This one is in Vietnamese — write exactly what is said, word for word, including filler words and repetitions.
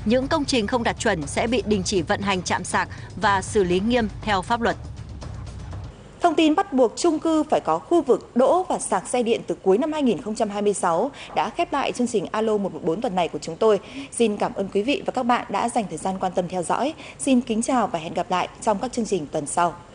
những công trình không đạt chuẩn sẽ bị đình chỉ vận hành trạm sạc và xử lý nghiêm theo pháp luật. Thông tin bắt buộc chung cư phải có khu vực đỗ và sạc xe điện từ cuối năm hai nghìn không trăm hai mươi sáu đã khép lại chương trình Alo một một bốn tuần này của chúng tôi. Xin cảm ơn quý vị và các bạn đã dành thời gian quan tâm theo dõi. Xin kính chào và hẹn gặp lại trong các chương trình tuần sau.